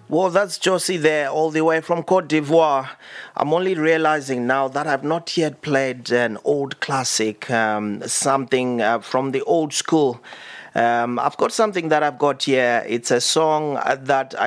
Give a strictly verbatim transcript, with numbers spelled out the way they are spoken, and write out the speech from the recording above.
Well, that's Josie there, all the way from Cote d'Ivoire. I'm only realizing now that I've not yet played an old classic, um, something uh, from the old school. Um, I've got something that I've got here. It's a song uh, that I